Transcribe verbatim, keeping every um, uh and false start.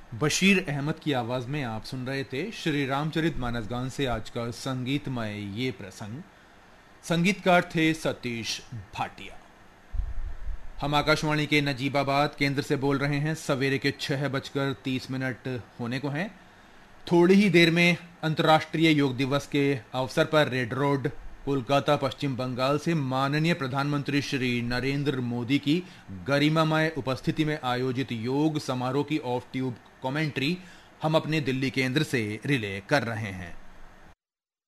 बशीर अहमद की आवाज में आप सुन रहे थे श्री रामचरित मानस गान से आज का संगीतमय ये प्रसंग। संगीतकार थे सतीश भाटिया। हम आकाशवाणी के नजीबाबाद केंद्र से बोल रहे हैं। सवेरे के छह बजकर तीस मिनट होने को हैं। थोड़ी ही देर में अंतर्राष्ट्रीय योग दिवस के अवसर पर रेड रोड कोलकाता पश्चिम बंगाल से माननीय प्रधानमंत्री श्री नरेंद्र मोदी की गरिमामय उपस्थिति में आयोजित योग समारोह की ऑफ ट्यूब कमेंट्री हम अपने दिल्ली केंद्र से रिले कर रहे हैं।